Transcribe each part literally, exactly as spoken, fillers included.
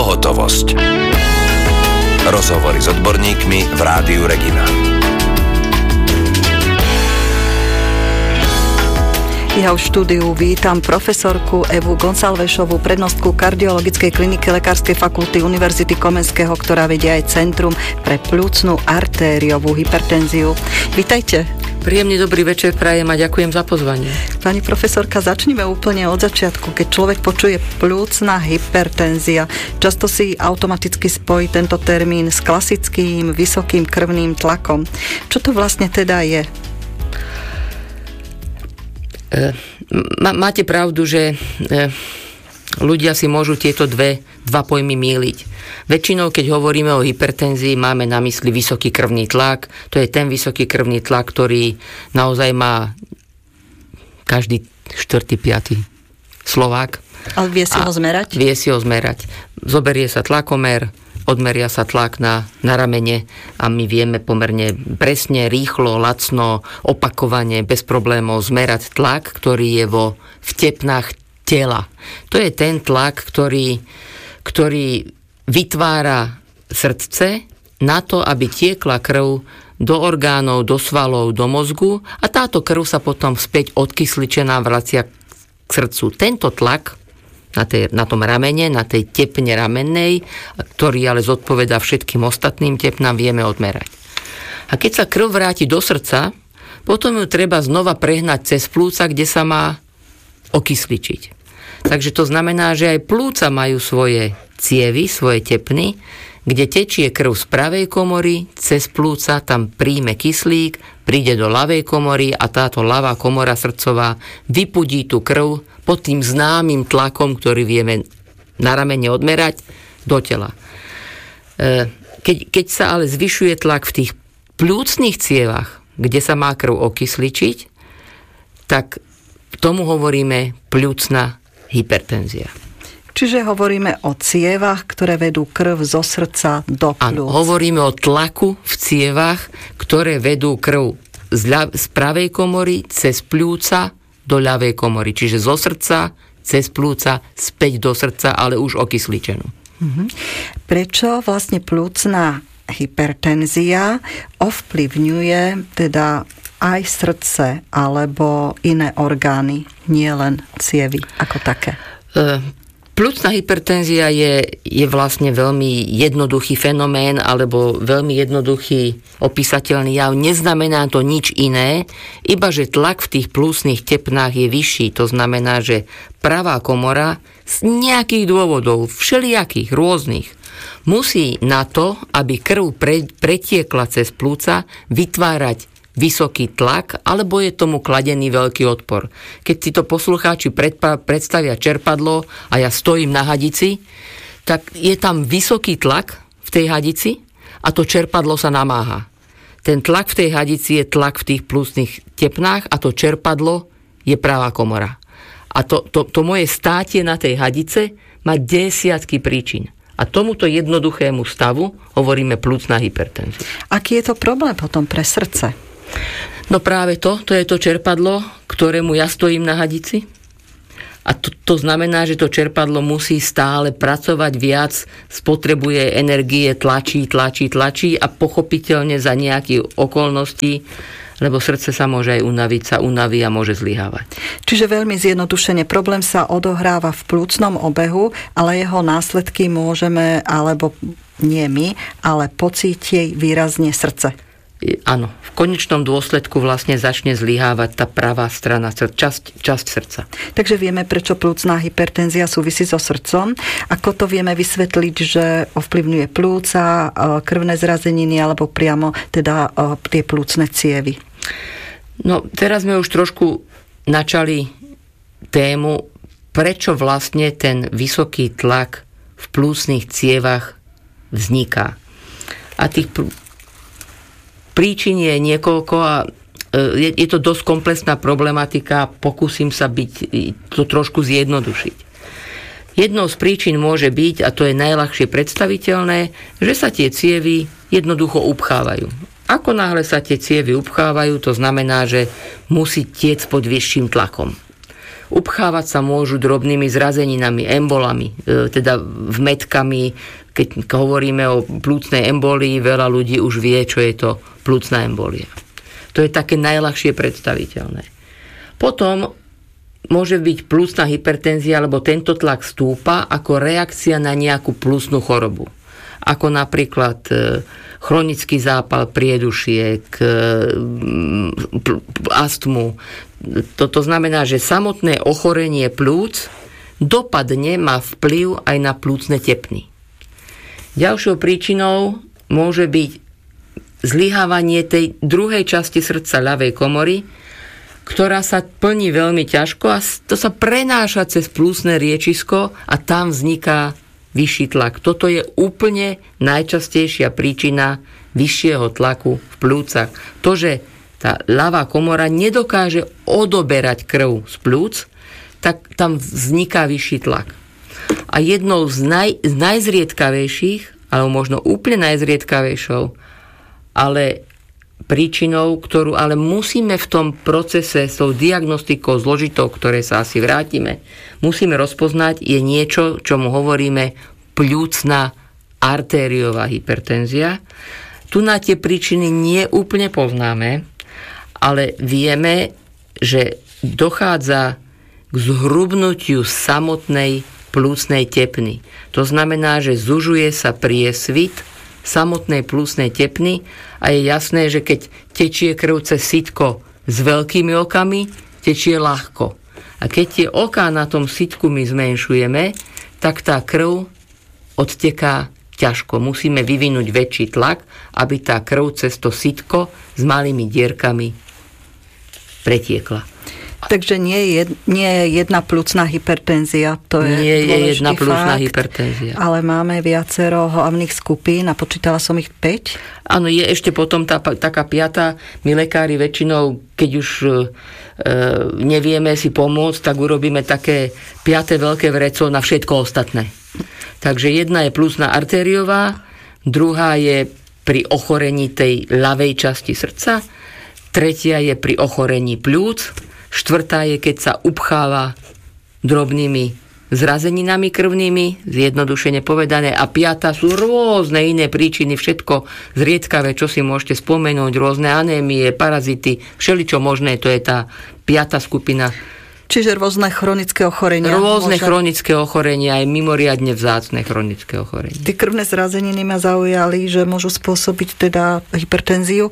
Pohotovosť. Rozhovory s odborníkmi v Rádiu Regina. Ja v štúdiu vítam profesorku Evu Gonsalvešovú, prednostku kardiologickej kliniky Lekárskej fakulty Univerzity Komenského, ktorá vedie aj Centrum pre pľúcnu artériovú hypertenziu. Vítajte. Príjemný dobrý večer prajem a ďakujem za pozvanie. Pani profesorka, začneme úplne od začiatku. Keď človek počuje pľúcna hypertenzia, často si automaticky spojí tento termín s klasickým vysokým krvným tlakom. Čo to vlastne teda je? E, máte pravdu, že e, ľudia si môžu tieto dve, dva pojmy mýliť. Väčšinou, keď hovoríme o hypertenzii, máme na mysli vysoký krvný tlak. To je ten vysoký krvný tlak, ktorý naozaj má každý štvrtý, piaty Slovák. Ale vie si ho zmerať? Vie si ho zmerať. Zoberie sa tlakomer, odmeria sa tlak na, na ramene a my vieme pomerne presne, rýchlo, lacno, opakovane, bez problémov zmerať tlak, ktorý je vo v tepnách tela. To je ten tlak, ktorý, ktorý vytvára srdce na to, aby tiekla krv do orgánov, do svalov, do mozgu a táto krv sa potom späť odkysličená vracia k srdcu. Tento tlak na, tej, na tom ramene, na tej tepne ramennej, ktorý ale zodpovedá všetkým ostatným tepnám, vieme odmerať. A keď sa krv vráti do srdca, potom ju treba znova prehnať cez plúca, kde sa má okysličiť. Takže to znamená, že aj plúca majú svoje cievy, svoje tepny, kde tečie krv z pravej komory, cez plúca, tam príjme kyslík, príde do ľavej komory a táto ľavá komora srdcová vypudí tú krv pod tým známym tlakom, ktorý vieme na ramene odmerať, do tela. Keď, keď sa ale zvyšuje tlak v tých pľúcnych cievach, kde sa má krv okysličiť, tak tomu hovoríme pľúcna hypertenzia. Čiže hovoríme o cievach, ktoré vedú krv zo srdca do pľúc. Áno, hovoríme o tlaku v cievach, ktoré vedú krv z, ľav- z pravej komory cez pľúca do ľavej komory. Čiže zo srdca, cez pľúca, späť do srdca, ale už okysličenú. Mhm. Prečo vlastne pľúcna hypertenzia ovplyvňuje teda aj srdce alebo iné orgány, nie len cievy ako také? E, pľúcna hypertenzia je, je vlastne veľmi jednoduchý fenomén alebo veľmi jednoduchý opísateľný jav. Neznamená to nič iné, iba že tlak v tých plúcnych tepnách je vyšší. To znamená, že pravá komora z nejakých dôvodov, všelijakých, rôznych, musí na to, aby krv pre, pretiekla cez plúca, vytvárať vysoký tlak, alebo je tomu kladený veľký odpor. Keď si to poslucháči predpa- predstavia čerpadlo a ja stojím na hadici, tak je tam vysoký tlak v tej hadici a to čerpadlo sa namáha. Ten tlak v tej hadici je tlak v tých plúcnych tepnách a to čerpadlo je pravá komora. A to, to, to moje státie na tej hadice má desiatky príčin. A tomuto jednoduchému stavu hovoríme pľúcna hypertenzia. Aký je to problém potom pre srdce? No práve to, to je to čerpadlo, ktorému ja stojím na hadici. A to, to znamená, že to čerpadlo musí stále pracovať viac, spotrebuje energie, tlačí, tlačí, tlačí a pochopiteľne za nejakých okolností, lebo srdce sa môže aj unaviť, sa unaví a môže zlyhávať. Čiže veľmi zjednodušene, problém sa odohráva v pľúcnom obehu, ale jeho následky môžeme, alebo nie my, ale pocítiť výrazne srdce. Áno, v konečnom dôsledku vlastne začne zlyhávať tá pravá strana, časť, časť srdca. Takže vieme, prečo pľúcna hypertenzia súvisí so srdcom. Ako to vieme vysvetliť, že ovplyvňuje pľúca, krvné zrazeniny alebo priamo teda tie pľúcne cievy? No, teraz sme už trošku načali tému, prečo vlastne ten vysoký tlak v plúcnych cievach vzniká. A tých príčin je niekoľko a je, je to dosť komplexná problematika, pokúsim sa byť, to trošku zjednodušiť. Jednou z príčin môže byť, a to je najľahšie predstaviteľné, že sa tie cievy jednoducho upchávajú. Ako náhle sa tie cievy upchávajú, to znamená, že musí tiec pod vyšším tlakom. upchávať sa môžu drobnými zrazeninami, embolami, teda vmetkami. Keď hovoríme o plúcnej embolii, veľa ľudí už vie, čo je to plúcna embolia. To je také najľahšie predstaviteľné. Potom môže byť plúcna hypertenzia, alebo tento tlak stúpa ako reakcia na nejakú plúcnu chorobu. Ako napríklad chronický zápal priedušiek, astmu. Toto znamená, že samotné ochorenie plúc dopadne, má vplyv aj na plúcne tepny. Ďalšou príčinou môže byť zlyhávanie tej druhej časti srdca ľavej komory, ktorá sa plní veľmi ťažko a to sa prenáša cez plúcne riečisko a tam vzniká vyšší tlak. Toto je úplne najčastejšia príčina vyššieho tlaku v plúcach. To, že tá ľavá komora nedokáže odoberať krv z plúc, tak tam vzniká vyšší tlak. A jednou z, naj, z najzriedkavejších, alebo možno úplne najzriedkavejšou, ale príčinou, ktorú ale musíme v tom procese s tou diagnostikou zložitou, ktoré sa asi vrátime, musíme rozpoznať, je niečo, čomu hovoríme pľúcna artériová hypertenzia. Tu na tie príčiny nie úplne poznáme, ale vieme, že dochádza k zhrubnutiu samotnej plúcnej tepny. To znamená, že zužuje sa priesvit samotnej plúcnej tepny a je jasné, že keď tečie krv cez sitko s veľkými okami, tečie ľahko. A keď tie oká na tom sitku my zmenšujeme, tak tá krv odteká ťažko. Musíme vyvinúť väčší tlak, aby tá krv cez to sitko s malými dierkami pretiekla. Takže nie je, jed, nie je jedna plúcna hypertenzia, to je nie je jedna plúcna fakt, hypertenzia. Ale máme viacero hlavných skupín a počítala som ich päť. Áno, je ešte potom tá, taká piata. My lekári väčšinou, keď už e, nevieme si pomôcť, tak urobíme také piate veľké vreco na všetko ostatné. Takže jedna je plúcna artériová, druhá je pri ochorení tej ľavej časti srdca, tretia je pri ochorení pľúc, štvrtá je, keď sa upcháva drobnými zrazeninami krvnými, zjednodušene povedané, a piata sú rôzne iné príčiny, všetko zriedkavé, čo si môžete spomenúť, rôzne anémie, parazity, všeličo možné, to je tá piata skupina. Čiže rôzne chronické ochorenia. Rôzne môže... chronické ochorenia, aj mimoriadne vzácne chronické ochorenia. Tie krvné zrazeniny ma zaujali, že môžu spôsobiť teda hypertenziu,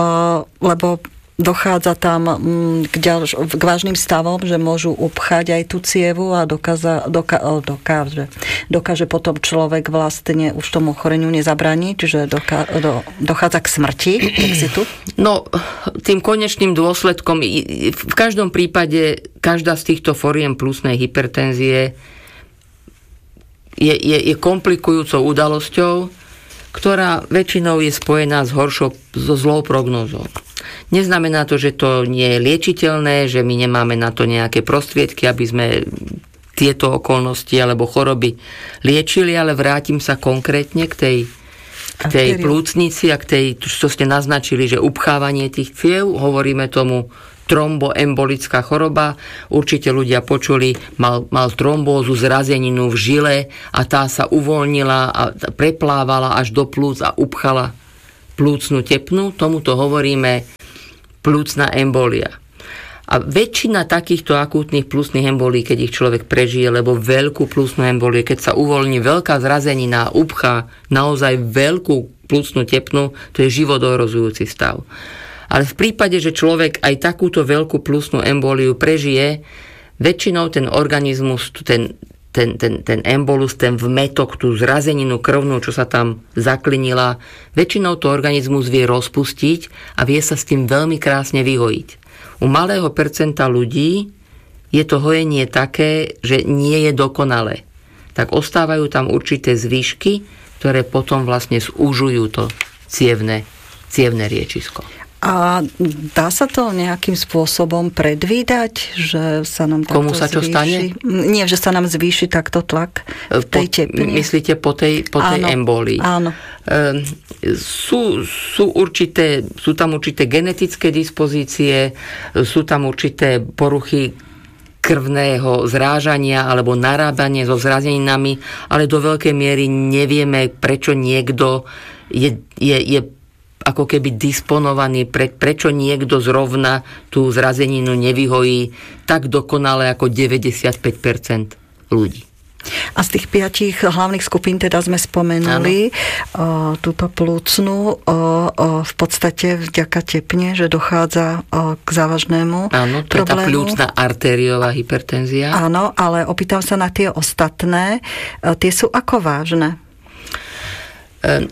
lebo dochádza tam k, ďalš- k vážnym stavom, že môžu upchať aj tú cievu a dokáza, doká- dokáže, dokáže potom človek vlastne už tomu ochoreniu nezabrániť, čiže doká- do, dochádza k smrti. Tu? No, tým konečným dôsledkom, v každom prípade, každá z týchto foriem plúcnej hypertenzie je, je, je komplikujúcou udalosťou, ktorá väčšinou je spojená s horšou, so zlou prognózou. Neznamená to, že to nie je liečiteľné, že my nemáme na to nejaké prostriedky, aby sme tieto okolnosti alebo choroby liečili, ale vrátim sa konkrétne k tej, k tej plúcnici a k tej, čo ste naznačili, že upchávanie tých ciev, hovoríme tomu tromboembolická choroba. Určite ľudia počuli, mal, mal trombózu, zrazeninu v žile a tá sa uvoľnila a preplávala až do plúc a upchala plúcnu tepnu. Tomuto hovoríme plúcna embolia. A väčšina takýchto akútnych plúcnych embolií, keď ich človek prežije, lebo veľkú plúcnu emboliu, keď sa uvoľní veľká zrazenina, upchá naozaj veľkú plúcnu tepnu, to je životohrozujúci stav. Ale v prípade, že človek aj takúto veľkú plúcnu emboliu prežije, väčšinou ten organizmus, ten, ten, ten, ten embolus, ten vmetok, tú zrazeninu krvnú, čo sa tam zaklinila, väčšinou to organizmus vie rozpustiť a vie sa s tým veľmi krásne vyhojiť. U malého percenta ľudí je to hojenie také, že nie je dokonalé. Tak ostávajú tam určité zvyšky, ktoré potom vlastne zúžujú to cievne, cievne riečisko. A dá sa to nejakým spôsobom predvídať, že sa nám takto Komu sa čo zvýši? stane? Nie, že sa nám zvýši takto tlak v tej tepne. Myslíte po tej, po tej áno, embolii? Áno. Ehm, sú, sú, určité, sú tam určité genetické dispozície, sú tam určité poruchy krvného zrážania alebo narábanie so zrazeninami, ale do veľkej miery nevieme, prečo niekto je, je, je ako keby disponovaný, pre, prečo niekto zrovna tú zrazeninu nevyhojí tak dokonale ako deväťdesiatpäť percent ľudí. A z tých piatich hlavných skupín teda sme spomenuli o, túto plúcnu o, o, v podstate vďaka tepne, že dochádza o, k závažnému Áno, to problému. je tá plúcna arteriová hypertenzia. Áno, ale opýtam sa na tie ostatné. E, tie sú ako vážne? E,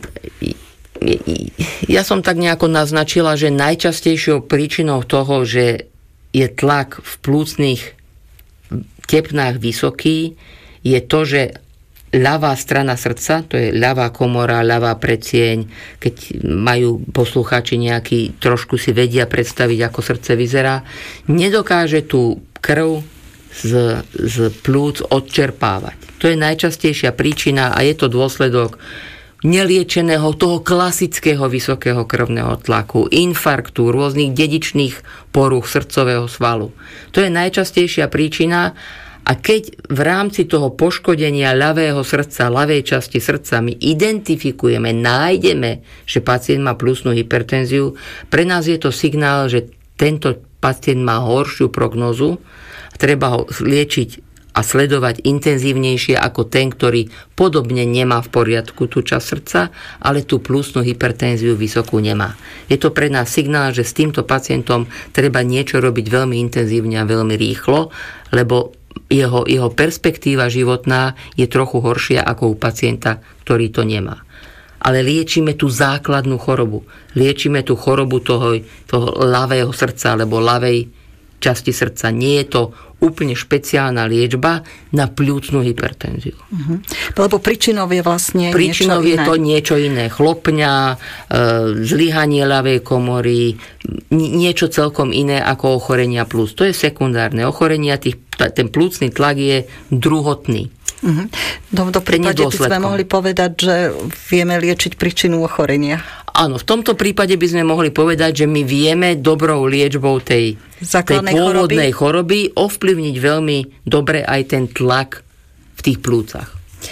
ja som tak nejako naznačila, že najčastejšou príčinou toho, že je tlak v plúcnych tepnách vysoký, je to, že ľavá strana srdca, to je ľavá komora, ľavá predsieň, keď majú poslucháči nejaký, trošku si vedia predstaviť, ako srdce vyzerá, nedokáže tú krv z, z plúc odčerpávať. To je najčastejšia príčina a je to dôsledok neliečeného, toho klasického vysokého krvného tlaku, infarktu, rôznych dedičných porúch srdcového svalu. To je najčastejšia príčina. A keď v rámci toho poškodenia ľavého srdca, ľavej časti srdca my identifikujeme, nájdeme, že pacient má pľúcnu hypertenziu, pre nás je to signál, že tento pacient má horšiu prognózu, treba ho liečiť a sledovať intenzívnejšie ako ten, ktorý podobne nemá v poriadku tú časť srdca, ale tú pľúcnu hypertenziu vysokú nemá. Je to pre nás signál, že s týmto pacientom treba niečo robiť veľmi intenzívne a veľmi rýchlo, lebo Jeho, jeho perspektíva životná je trochu horšia ako u pacienta, ktorý to nemá. Ale liečíme tú základnú chorobu. Liečíme tú chorobu toho, toho ľavého srdca alebo ľavej časti srdca. Nie je to úplne špeciálna liečba na pľúcnu hypertenziu. Uh-huh. Lebo príčinou je vlastne príčinou niečo je iné. to niečo iné. Chlopňa, e, zlyhanie ľavej komory, niečo celkom iné ako ochorenia plúc. To je sekundárne. Ochorenia, tých, ten plúcny tlak je druhotný. Uh-huh. Do, do prípade by sme mohli povedať, že vieme liečiť príčinu ochorenia. Áno, v tomto prípade by sme mohli povedať, že my vieme dobrou liečbou tej, tej pôvodnej choroby. choroby ovplyvniť veľmi dobre aj ten tlak v tých plúcach.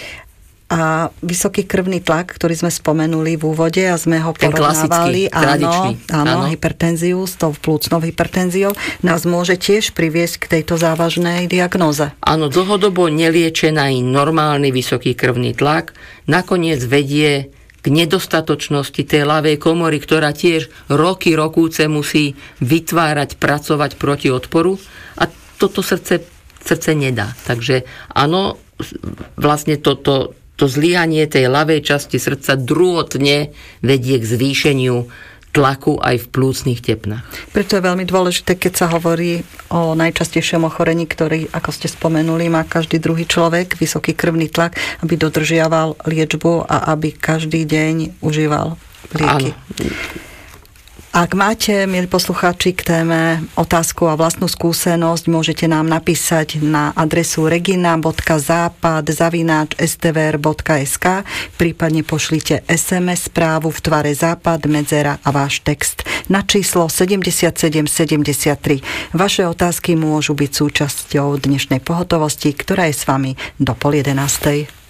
A vysoký krvný tlak, ktorý sme spomenuli v úvode a sme ho ten porovnávali, klasický, tradičný. Áno, áno, hypertenziu s tou plúcnou hypertenziou, nás môže tiež priviesť k tejto závažnej diagnóze. Áno, dlhodobo neliečený normálny vysoký krvný tlak nakoniec vedie k nedostatočnosti tej ľavej komory, ktorá tiež roky, rokúce musí vytvárať, pracovať proti odporu a toto srdce, srdce nedá. Takže áno, vlastne toto to zlyhanie tej ľavej časti srdca druhotne vedie k zvýšeniu tlaku aj v plúcnych tepnách. Preto je veľmi dôležité, keď sa hovorí o najčastejšom ochorení, ktorý, ako ste spomenuli, má každý druhý človek, vysoký krvný tlak, aby dodržiaval liečbu a aby každý deň užíval lieky. Áno. Ak máte, milí poslucháči, k téme otázku a vlastnú skúsenosť, môžete nám napísať na adresu regina bodka západ zavináč es té vé er bodka es ká, prípadne pošlite es em es správu v tvare západ, medzera a váš text na číslo sedemdesiatsedem sedemdesiattri. Vaše otázky môžu byť súčasťou dnešnej pohotovosti, ktorá je s vami do pol jedenástej.